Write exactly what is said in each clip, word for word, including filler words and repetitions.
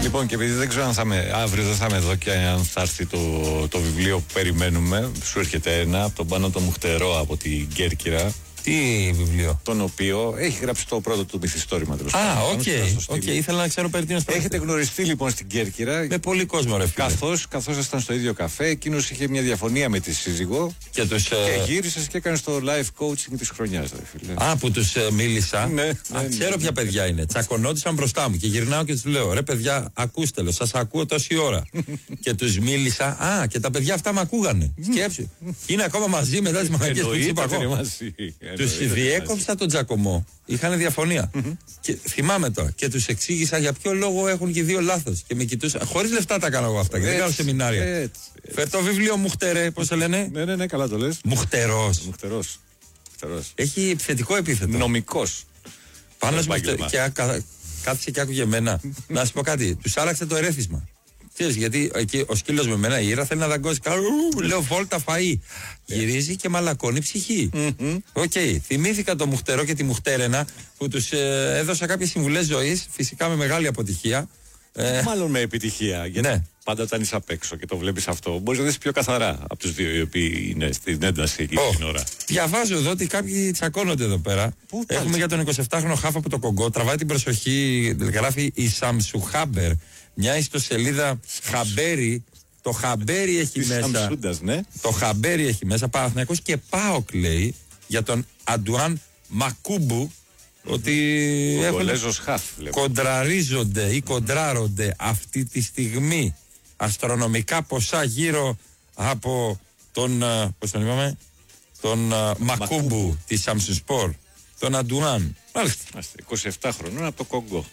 Λοιπόν, και επειδή δεν ξέρω αν θα με, αύριο δεν θα είμαι εδώ και αν θα έρθει το, το βιβλίο που περιμένουμε, σου έρχεται ένα από τον Πάνο το Μουχτερό από την Κέρκυρα. Τι βιβλίο? Τον οποίο έχει γράψει το πρώτο του μυθιστόρημα. Α, οκ. Okay. Okay. Ήθελα να ξέρω περί τίνος πρόκειται. Έχετε γνωριστεί λοιπόν στην Κέρκυρα. Με πολύ κόσμο, ρε φίλε. Καθώς, καθώς ήσασταν στο ίδιο καφέ, εκείνος είχε μια διαφωνία με τη σύζυγο. Και, τους, και ε... γύρισες και έκανες το live coaching της χρονιάς, ρε φίλε. Α, που τους ε, μίλησα. Ναι, Α, ναι, ξέρω ναι, ποια ναι. παιδιά είναι. Τσακωνόντουσαν μπροστά μου και γυρνάω και τους λέω: ρε παιδιά, ακούστε το, σας ακούω τόση ώρα. Και τους μίλησα. Α, και τα παιδιά αυτά με ακούγανε. Σκέψου. Είναι ακόμα μαζί μετά τις μαγικές που είπα εγώ. Τους διέκοψα τον Τζακωμό. Είχαν διαφωνία. Και θυμάμαι τώρα. Και τους εξήγησα για ποιο λόγο έχουν και δύο λάθος. Και με κοιτούσαν. Χωρίς λεφτά τα κάνω εγώ αυτά. Και δεν κάνω σεμινάρια. Φέρ το βιβλίο Μουχτερέ, πώς το λένε. Ναι, ναι, ναι, καλά το λες. Μουχτερός. Μουχτερός. Έχει επιθετικό επίθετο. Νομικός. Πάνω και κάθισε και άκουγε εμένα. Να σου πω κάτι. Τους άλλαξε το ερέθισμα. Ξέρεις, γιατί εκεί ο σκύλος με μένα η Ήρα θέλει να δαγκώσει. Λέω βόλτα φαΐ. Γυρίζει και μαλακώνει ψυχή. Οκ. Okay. Θυμήθηκα το Μουχτερό και τη Μουχτέρενα που τους ε, έδωσα κάποιες συμβουλές ζωής. Φυσικά με μεγάλη αποτυχία. Ε, Μάλλον με επιτυχία. Γιατί ναι. Πάντα όταν είσαι απ' έξω και το βλέπεις αυτό, μπορείς να δεις πιο καθαρά από τους δύο οι οποίοι είναι στην ένταση εκεί oh. την ώρα. Διαβάζω εδώ ότι κάποιοι τσακώνονται εδώ πέρα. Πού Έχουμε πάλι? Για τον εικοσιεφτάχρονο χάφ από το Κογκό. Τραβάει την προσοχή. Γράφει η Σαμσουχάμπερ. Μια ιστοσελίδα Χαμπέρι. Το Χαμπέρι έχει της μέσα. Σαμσούντας, ναι. Το Χαμπέρι έχει μέσα. Παναθηναϊκός και ΠΑΟΚ λέει για τον Αντουάν Μακούμπου. Ότι έχουν, χαφ, κοντραρίζονται ή κοντράρονται αυτή τη στιγμή αστρονομικά ποσά γύρω από τον, πώς τον είπαμε, τον uh, Μακούμπου της Σαμσουσπορ, τον Αντουάν. Μάλιστα. είκοσι επτά χρονών από το Κογκό.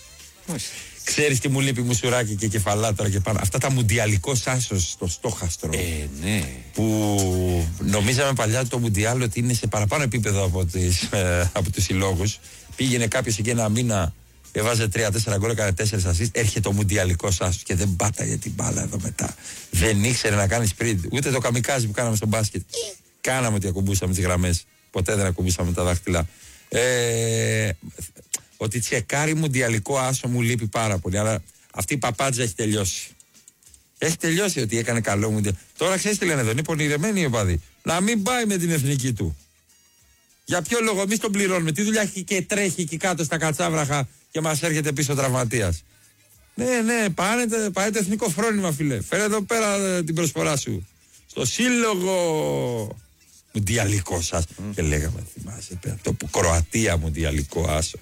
Ξέρεις τι μου λείπει μουσουράκι και κεφαλά τώρα και πάνω. Αυτά τα μουντιαλικό άσος στο στόχαστρο. Ε, ναι. Που νομίζαμε παλιά το μουντιάλ ότι είναι σε παραπάνω επίπεδο από, τις, ε, από τους συλλόγους. Πήγαινε κάποιος εκεί ένα μήνα, έβαζε τρία τέσσερα γκολ, έκανε τέσσερις ασίστ. Έρχεται το μουντιαλικό άσος και δεν πάταγε την μπάλα εδώ μετά. Δεν ήξερε να κάνει sprint. Ούτε το καμικάζι που κάναμε στο μπάσκετ. Κάναμε ότι ακουμπούσαμε τις γραμμές. Ποτέ δεν ακουμπούσαμε τα δάχτυλα. Ε, ότι τσεκάρει μουντιαλικό άσο μου λείπει πάρα πολύ. Αλλά αυτή η παπάντζα έχει τελειώσει. Έχει τελειώσει ότι έκανε καλό μουντιαλικό. Τώρα ξέρεις τι λένε εδώ, είναι πονηρεμένοι οι οπαδοί. Να μην πάει με την εθνική του. Για ποιο λόγο, εμείς τον πληρώνουμε. Τι δουλειά έχει και τρέχει εκεί κάτω στα κατσάβραχα και μας έρχεται πίσω τραυματίας. Ναι, ναι, πάνε, πάνε το εθνικό φρόνημα, φίλε. Φέρε εδώ πέρα την προσφορά σου. Στο σύλλογο μουντιαλικό σας. Mm. Και λέγαμε, θυμάσαι, πέρα, το Κροατία μουντιαλικό άσο.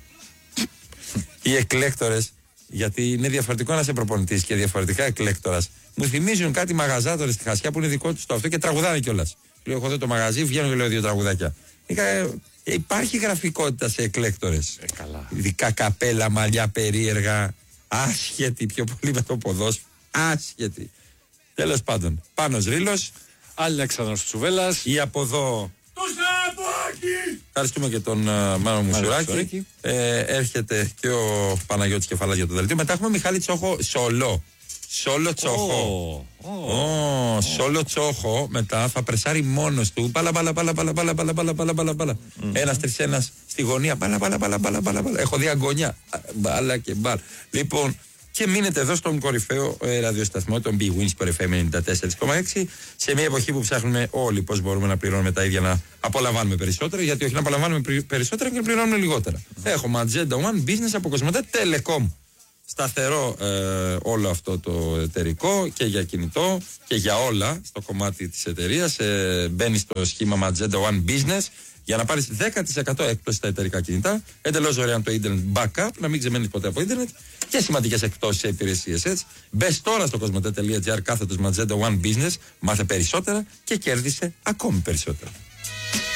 Οι εκλέκτορες, γιατί είναι διαφορετικό να είσαι προπονητής και διαφορετικά εκλέκτορας, μου θυμίζουν κάτι μαγαζάτορες στη Χασιά που είναι δικό τους το αυτό και τραγουδάνε κιόλας. Λέω, έχω εδώ το μαγαζί, βγαίνω και λέω δύο τραγουδάκια. Ε, υπάρχει γραφικότητα σε εκλέκτορες. Ε, καλά. Ειδικά καπέλα, μαλλιά περίεργα, άσχετη πιο πολύ με το ποδόσφαιρο. Άσχετη. Τέλος πάντων, Πάνος Ρήλος, Αλέξανδρος Τσουβέλλας ή από εδώ. Ευχαριστούμε και τον uh, Μάνο Μουσουράκη. Ε, έρχεται και ο Παναγιώτης Κεφαλάς για το δελτίο. Μετά έχουμε Μιχάλη Τσόχο Σολό. Σόλο Τσόχο. Oh, oh, oh. Σόλο Τσόχο μετά θα πρεσάρει μόνος του. Μπάλα, μπάλα, μπάλα, μπάλα, μπάλα, μπάλα, μπάλα, μπάλα, μπάλα, μπάλα. Ένας τρεις ένας στη γωνία. Μπάλα, μπάλα, μπάλα, μπάλα, μπάλα, μπάλα. Έχω δει αγωνιά. Μπάλα και μπάλα. Λοιπόν, και μείνετε εδώ στον κορυφαίο ε, ραδιοσταθμό, τον Big Wins κορυφαίο ενενήντα τέσσερα κόμμα έξι, σε μια εποχή που ψάχνουμε όλοι πώς μπορούμε να πληρώνουμε τα ίδια, να απολαμβάνουμε περισσότερα, γιατί όχι να απολαμβάνουμε περισσότερα και να πληρώνουμε λιγότερα. Mm. Έχουμε Agenda One Business από Κοσμοτέ Telecom. Σταθερό ε, όλο αυτό το εταιρικό και για κινητό και για όλα στο κομμάτι της εταιρείας. Ε, μπαίνει στο σχήμα Agenda One Business για να πάρεις δέκα τοις εκατό έκπτωση στα εταιρικά κινητά, εντελώς δωρεάν το ίντερνετ backup, να μην ξεμένεις ποτέ από ίντερνετ και σημαντικές εκπτώσεις σε υπηρεσίες. Έτσι. Μπες τώρα στο κοσμοτέ τελεία τζι άρ κάθετος Magenta One Business, μάθε περισσότερα και κέρδισε ακόμη περισσότερα.